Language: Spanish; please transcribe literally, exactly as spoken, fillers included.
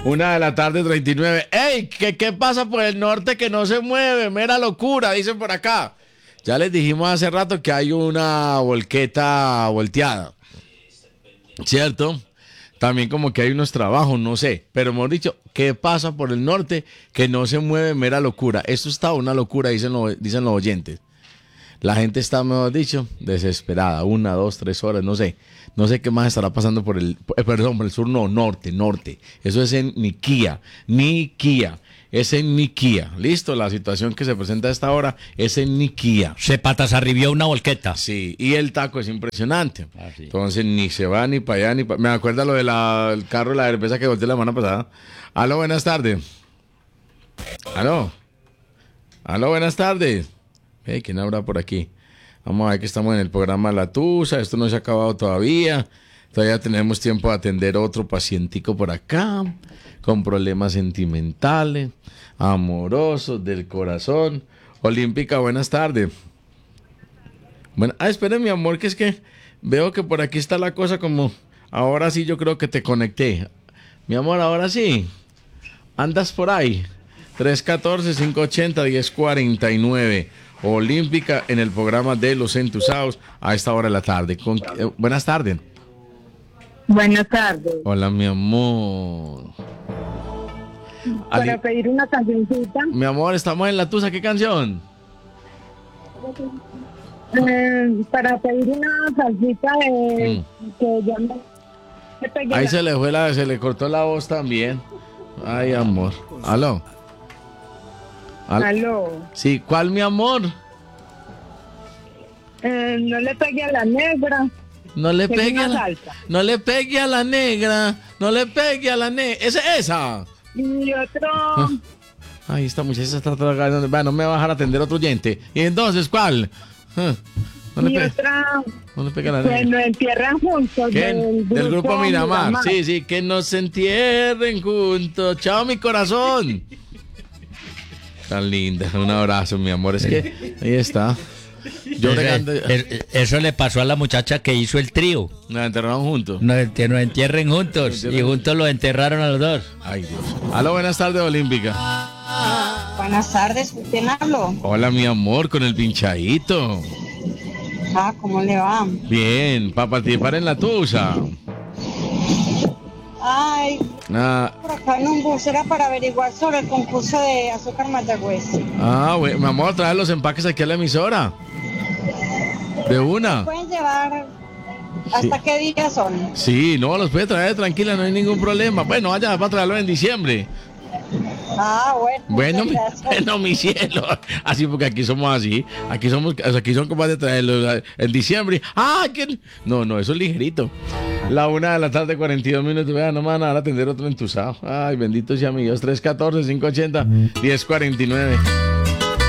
Una de la tarde, treinta y nueve. ¡Ey! ¿Qué, qué pasa por el norte que no se mueve? Mera locura, dicen por acá. Ya les dijimos hace rato que hay una volqueta volteada, ¿cierto? También como que hay unos trabajos, no sé. Pero hemos dicho, ¿qué pasa por el norte que no se mueve? Mera locura. Esto está una locura, dicen, lo, dicen los oyentes. La gente está, mejor dicho, desesperada. Una, dos, tres horas, no sé. No sé qué más estará pasando por el... Eh, perdón, por el sur, no, norte, norte. Eso es en Niquía. Niquía. Es en Niquía. Listo, la situación que se presenta a esta hora es en Niquía. Se patas arribió una volqueta. Sí, y el taco es impresionante. Ah, sí. Entonces ni se va ni para allá ni para... Me acuerda lo del de carro de la cerveza que volteé la semana pasada. Aló, buenas tardes. Aló. Aló, buenas tardes. Hey, ¿quién habrá por aquí? Vamos a ver que estamos en el programa La Tusa. Esto no se ha acabado todavía. Todavía tenemos tiempo de atender otro pacientico por acá con problemas sentimentales, amorosos, del corazón. Olímpica, buenas tardes. Bueno, ah, espere, mi amor, que es que veo que por aquí está la cosa como... Ahora sí yo creo que te conecté. Mi amor, ahora sí. Andas por ahí. tres uno cuatro, cinco ocho cero, uno cero cuatro nueve. Olímpica en el programa de Los Entusados a esta hora de la tarde. Con, eh, buenas tardes. Buenas tardes. Hola, mi amor. Para Ali, pedir una cancioncita. mi amor, estamos en La Tusa. ¿Qué canción? Eh, para pedir una salsita de, Mm. que ya me, me pegué Ahí la- se le fue la, se le cortó la voz también. Ay, amor. Aló. Al- Aló. Sí, ¿cuál, mi amor? Eh, no le pegué a la negra. No le Pegué pegue a una la, salsa. no le pegue a la negra, no le pegue a la negra. Esa, esa. Y otro. Ay, esta muchacha se está tragando. Bueno, no me va a dejar atender otro oyente. ¿Y entonces cuál? Ah, No le, y pe- otra. no le pega a la Que negra. nos entierran juntos. ¿Quién? Del grupo Miramar. Sí, sí, que nos entierren juntos. Chao, mi corazón. Tan linda. Un abrazo, mi amor. Es que ahí está. Yo Ese- bregando. es- Eso le pasó a la muchacha que hizo el trío. Nos enterraron juntos. Nos, enti- nos entierren juntos. Y juntos los enterraron a los dos. Ay, Dios. Aló, buenas tardes, Olímpica. Buenas tardes, ¿con quién hablo? Hola, mi amor, con el pinchadito. Ah, ¿cómo le va? Bien, para participar en La Tusa. Ay, Ah, por acá en un bus era para averiguar sobre el concurso de azúcar Mayagüez. ah, bueno, mi amor, traer los empaques aquí a la emisora. De una. ¿Pueden llevar hasta Sí. qué días son? Sí, no, los puede traer tranquila, no hay ningún problema. Bueno, vaya, va a traerlo en diciembre. Ah, bueno. Bueno, mi, muchas gracias. bueno, mi cielo. Así porque aquí somos así. Aquí somos, o sea, aquí son capaces de traerlo en diciembre. Ah, ¿quién? No, no, eso es ligerito. La una de la tarde, cuarenta y dos minutos. Vean, no me van a dar a atender otro entusado. Ay, bendito sea mi Dios. tres uno cuatro, cinco ocho cero, uno cero cuatro nueve.